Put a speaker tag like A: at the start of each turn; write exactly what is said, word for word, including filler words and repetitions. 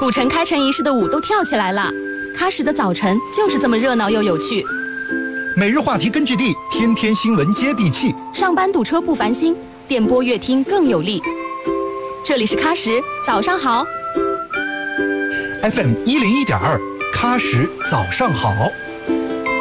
A: 古城开城仪式的舞都跳起来了。喀什的早晨就是这么热闹又有趣。
B: 每日话题根据地，天天新闻接地气。
A: 上班堵车不烦心，电波越听更有力。这里是喀什，早上好。
B: F M 一零一点二，喀什早上好。